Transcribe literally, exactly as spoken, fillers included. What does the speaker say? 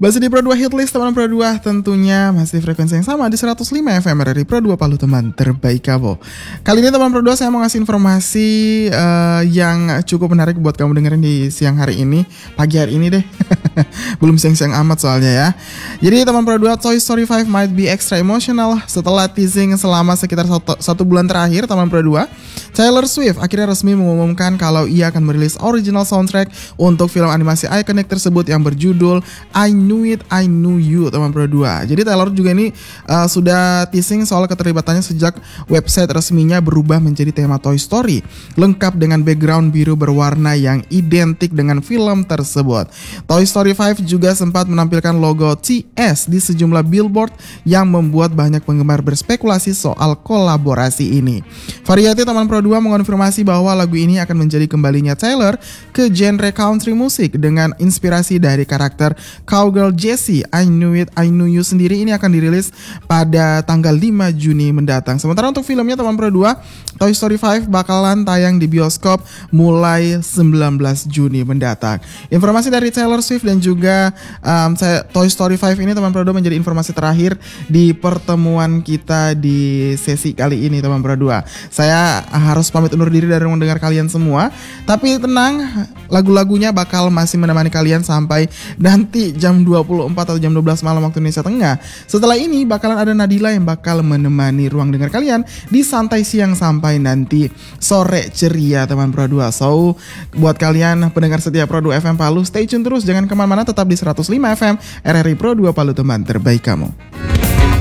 Masih di Pro dua Hitlist teman Pro dua, tentunya masih frekuensi yang sama di seratus lima F M R R I Pro dua Palu, teman terbaik kamu. Kali ini teman Pro dua saya mau ngasih informasi uh, yang cukup menarik buat kamu dengerin di siang hari ini, pagi hari ini deh. Belum siang-siang amat soalnya ya. Jadi teman Pro dua, Toy Story five might be extra emotional. Setelah teasing selama sekitar satu, satu bulan terakhir teman Pro dua, Taylor Swift akhirnya resmi mengumumkan kalau ia akan merilis original soundtrack untuk film animasi ikonik tersebut yang berjudul I Knew It, I Knew You, teman Pro dua. Jadi Taylor juga ini uh, sudah teasing soal keterlibatannya sejak website resminya berubah menjadi tema Toy Story, lengkap dengan background biru berwarna yang identik dengan film tersebut. Toy Story five juga sempat menampilkan logo T S di sejumlah billboard yang membuat banyak penggemar berspekulasi soal kolaborasi ini. Variety teman Pro dua mengonfirmasi bahwa lagu ini akan menjadi kembalinya Taylor ke genre country music dengan inspirasi dari karakter Cowgirl Jessie. I Knew It, I Knew You sendiri ini akan dirilis pada tanggal lima Juni mendatang. Sementara untuk filmnya teman Pro dua, Toy Story five bakalan tayang di bioskop mulai sembilan belas Juni mendatang. Informasi dari Taylor Swift dan juga um, saya, Toy Story five ini teman Pro dua menjadi informasi terakhir di pertemuan kita di sesi kali ini teman Pro dua. Saya harus pamit undur diri dari mendengar kalian semua, tapi tenang, lagu-lagunya bakal masih menemani kalian sampai nanti jam dua puluh empat atau jam dua belas malam waktu Indonesia Tengah. Setelah ini bakalan ada Nadila yang bakal menemani ruang dengar kalian di santai siang sampai nanti sore ceria teman Pro dua. So buat kalian pendengar setia Pro dua F M Palu, stay tune terus, jangan kemana-mana, tetap di seratus lima F M R R I Pro dua Palu, teman terbaik kamu.